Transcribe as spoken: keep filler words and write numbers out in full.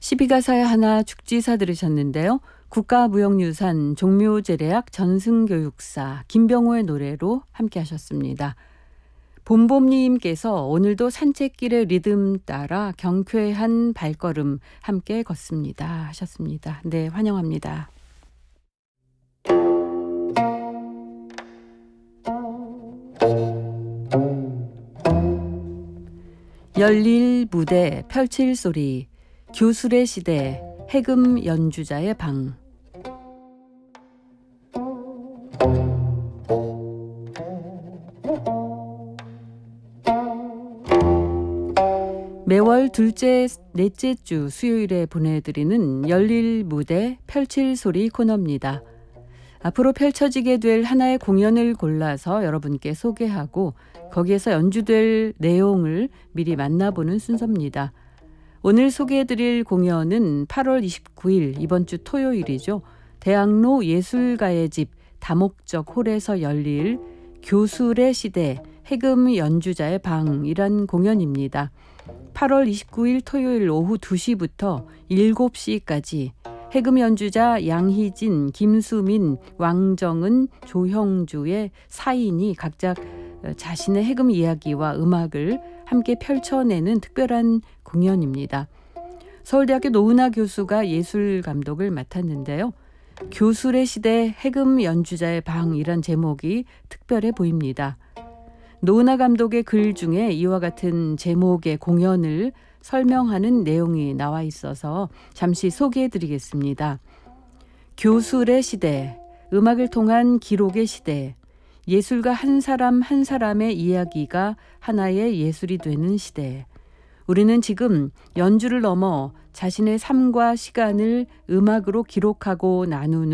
십이 가사의 하나 죽지사 들으셨는데요. 국가무형유산 종묘제례학 전승교육사 김병호의 노래로 함께 하셨습니다. 봄봄님께서 오늘도 산책길의 리듬 따라 경쾌한 발걸음 함께 걷습니다 하셨습니다. 네, 환영합니다. 열릴 무대 펼칠 소리 교술의 시대 해금 연주자의 방. 매월 둘째, 넷째 주 수요일에 보내드리는 열릴 무대 펼칠 소리 코너입니다. 앞으로 펼쳐지게 될 하나의 공연을 골라서 여러분께 소개하고 거기에서 연주될 내용을 미리 만나보는 순서입니다. 오늘 소개해드릴 공연은 팔월 이십구일 이번 주 토요일이죠. 대학로 예술가의 집 다목적 홀에서 열릴 교술의 시대 해금 연주자의 방이란 공연입니다. 팔월 이십구일 토요일 오후 두 시부터 일곱 시까지 해금 연주자 양희진, 김수민, 왕정은, 조형주의 사 인이 각자 자신의 해금 이야기와 음악을 함께 펼쳐내는 특별한 공연입니다. 서울대학교 노은하 교수가 예술 감독을 맡았는데요. 교술의 시대 해금 연주자의 방이란 제목이 특별해 보입니다. 노은하 감독의 글 중에 이와 같은 제목의 공연을 설명하는 내용이 나와 있어서 잠시 소개해드리겠습니다. 교술의 시대, 음악을 통한 기록의 시대, 예술가 한 사람 한 사람의 이야기가 하나의 예술이 되는 시대. 우리는 지금 연주를 넘어 자신의 삶과 시간을 음악으로 기록하고 나누는